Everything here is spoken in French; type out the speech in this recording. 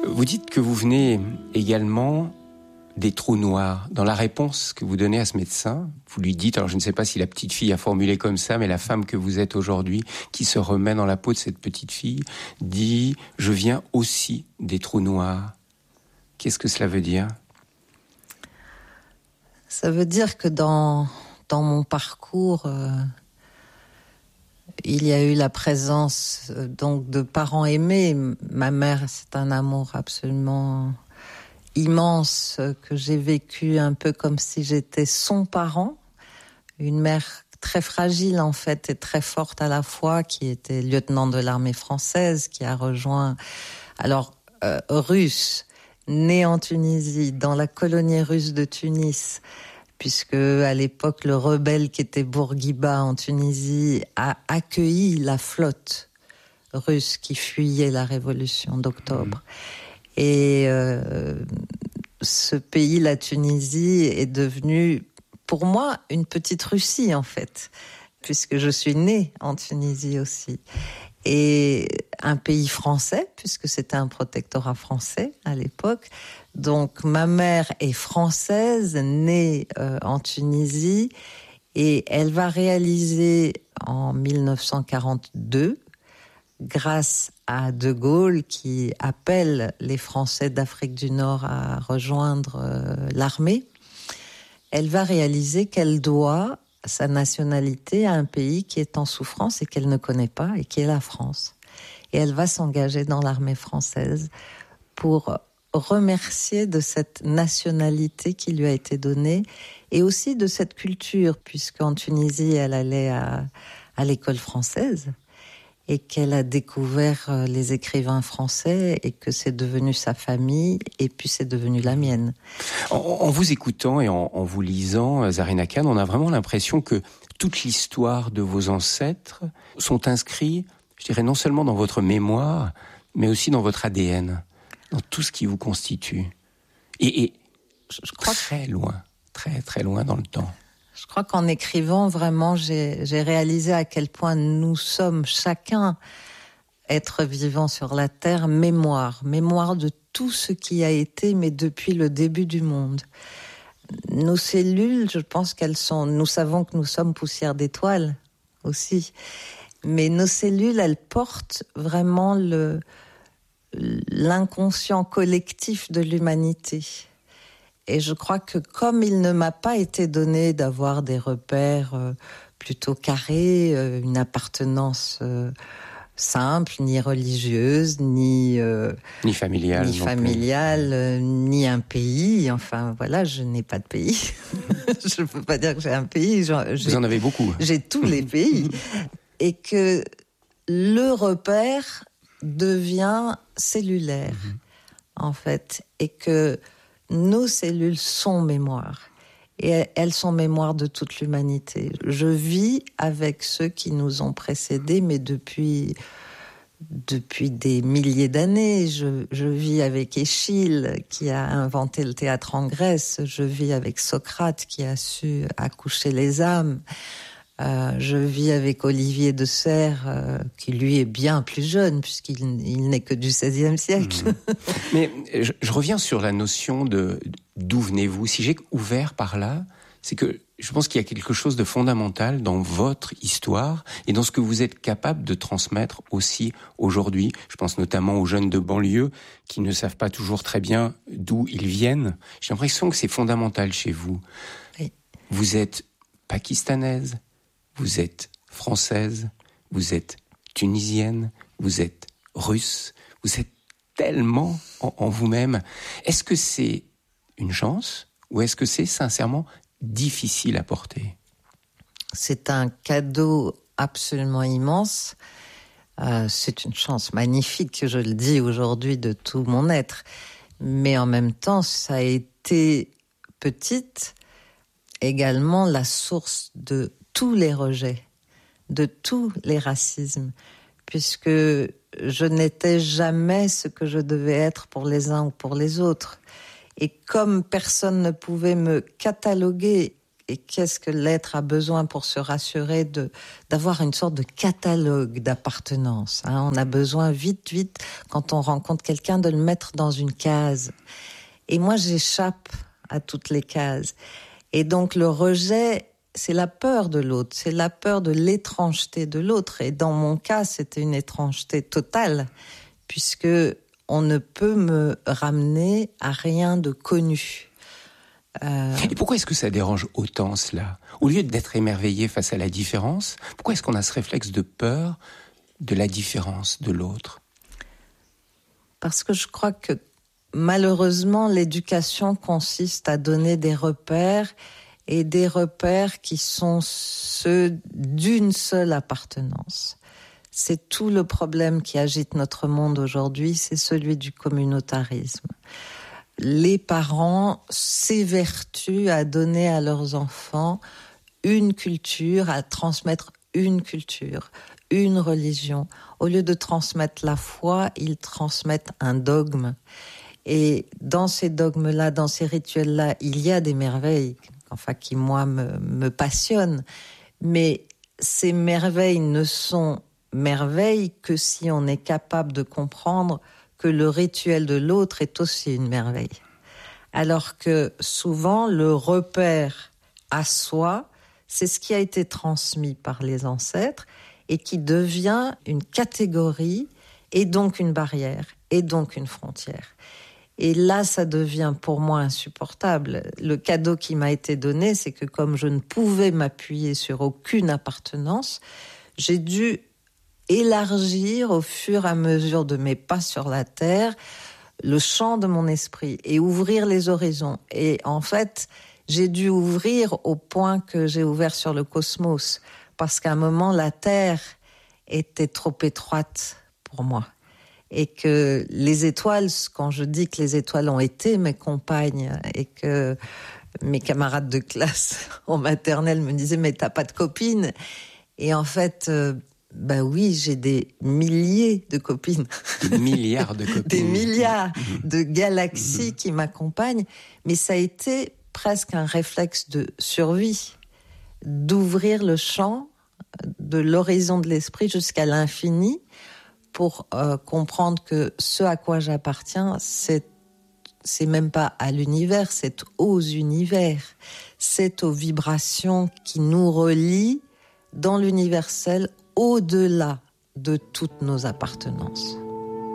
Vous dites que vous venez également des trous noirs. Dans la réponse que vous donnez à ce médecin, vous lui dites, alors je ne sais pas si la petite fille a formulé comme ça, mais la femme que vous êtes aujourd'hui, qui se remet dans la peau de cette petite fille, dit « Je viens aussi des trous noirs ». Qu'est-ce que cela veut dire ? Ça veut dire que dans mon parcours, il y a eu la présence donc de parents aimés. Ma mère, c'est un amour absolument immense que j'ai vécu un peu comme si j'étais son parent. Une mère très fragile en fait et très forte à la fois, qui était lieutenant de l'armée française, qui a rejoint, russe, née en Tunisie, dans la colonie russe de Tunis, puisque à l'époque le rebelle qui était Bourguiba en Tunisie a accueilli la flotte russe qui fuyait la révolution d'octobre. Et ce pays, la Tunisie, est devenu pour moi une petite Russie en fait, puisque je suis née en Tunisie aussi. Et un pays français, puisque c'était un protectorat français à l'époque. Donc ma mère est française, née en Tunisie, et elle va réaliser en 1942, grâce à De Gaulle qui appelle les Français d'Afrique du Nord à rejoindre l'armée, elle va réaliser qu'elle doit sa nationalité à un pays qui est en souffrance et qu'elle ne connaît pas, et qui est la France. Et elle va s'engager dans l'armée française pour remercier de cette nationalité qui lui a été donnée, et aussi de cette culture, puisqu'en Tunisie, elle allait à l'école française, et qu'elle a découvert les écrivains français, et que c'est devenu sa famille, et puis c'est devenu la mienne. En vous écoutant et en vous lisant, Zarina Khan, on a vraiment l'impression que toute l'histoire de vos ancêtres sont inscrits, je dirais, non seulement dans votre mémoire, mais aussi dans votre ADN, dans tout ce qui vous constitue. Et je crois très loin, très très loin dans le temps. Je crois qu'en écrivant, vraiment, j'ai réalisé à quel point nous sommes chacun, être vivant sur la Terre, mémoire de tout ce qui a été, mais depuis le début du monde. Nos cellules, je pense nous savons que nous sommes poussière d'étoiles aussi, mais nos cellules, elles portent vraiment l'inconscient collectif de l'humanité. Et je crois que comme il ne m'a pas été donné d'avoir des repères plutôt carrés, une appartenance simple, ni religieuse, ni familiale, ni un pays. Enfin voilà, je n'ai pas de pays. Je ne peux pas dire que j'ai un pays. Vous en avez beaucoup. J'ai tous les pays. Et que le repère devient cellulaire, en fait. Et que nos cellules sont mémoire. Et elles sont mémoire de toute l'humanité. Je vis avec ceux qui nous ont précédés, mais depuis des milliers d'années. Je vis avec Échille, qui a inventé le théâtre en Grèce. Je vis avec Socrate, qui a su accoucher les âmes. Je vis avec Olivier de Serres, qui lui est bien plus jeune, puisqu'il n'est que du XVIe siècle. Mais je reviens sur la notion de d'où venez-vous. Si j'ai ouvert par là, c'est que je pense qu'il y a quelque chose de fondamental dans votre histoire et dans ce que vous êtes capable de transmettre aussi aujourd'hui. Je pense notamment aux jeunes de banlieue qui ne savent pas toujours très bien d'où ils viennent. J'ai l'impression que c'est fondamental chez vous. Oui. Vous êtes pakistanaise, vous êtes française, vous êtes tunisienne, vous êtes russe, vous êtes tellement en vous-même. Est-ce que c'est une chance ou est-ce que c'est sincèrement difficile à porter ? C'est un cadeau absolument immense. C'est une chance magnifique, je le dis aujourd'hui, de tout mon être. Mais en même temps, ça a été petite également la source de tous les rejets, de tous les racismes, puisque je n'étais jamais ce que je devais être pour les uns ou pour les autres. Et comme personne ne pouvait me cataloguer et qu'est-ce que l'être a besoin pour se rassurer d'avoir une sorte de catalogue d'appartenance. On a besoin vite, quand on rencontre quelqu'un, de le mettre dans une case. Et moi, j'échappe à toutes les cases. Et donc, le rejet, c'est la peur de l'autre, c'est la peur de l'étrangeté de l'autre. Et dans mon cas, c'était une étrangeté totale, puisque on ne peut me ramener à rien de connu. Et pourquoi est-ce que ça dérange autant cela ? Au lieu d'être émerveillé face à la différence, pourquoi est-ce qu'on a ce réflexe de peur de la différence de l'autre ? Parce que je crois que malheureusement, l'éducation consiste à donner des repères, et des repères qui sont ceux d'une seule appartenance. C'est tout le problème qui agite notre monde aujourd'hui, c'est celui du communautarisme. Les parents s'évertuent à donner à leurs enfants une culture, à transmettre une culture, une religion. Au lieu de transmettre la foi, ils transmettent un dogme. Et dans ces dogmes-là, dans ces rituels-là, il y a des merveilles, qui moi me passionnent. Mais ces merveilles ne sont merveilles que si on est capable de comprendre que le rituel de l'autre est aussi une merveille. Alors que souvent, le repère à soi, c'est ce qui a été transmis par les ancêtres et qui devient une catégorie et donc une barrière et donc une frontière. Et là, ça devient pour moi insupportable. Le cadeau qui m'a été donné, c'est que comme je ne pouvais m'appuyer sur aucune appartenance, j'ai dû élargir au fur et à mesure de mes pas sur la terre le champ de mon esprit et ouvrir les horizons. Et en fait, j'ai dû ouvrir au point que j'ai ouvert sur le cosmos, parce qu'à un moment, la Terre était trop étroite pour moi. Et que les étoiles, quand je dis que les étoiles ont été mes compagnes et que mes camarades de classe en maternelle me disaient « mais t'as pas de copine ?» Et en fait, oui, j'ai des milliers de copines. Des milliards de copines. Des milliards de galaxies qui m'accompagnent. Mais ça a été presque un réflexe de survie, d'ouvrir le champ de l'horizon de l'esprit jusqu'à l'infini, pour comprendre que ce à quoi j'appartiens, c'est même pas à l'univers, c'est aux univers. C'est aux vibrations qui nous relient dans l'universel au-delà de toutes nos appartenances.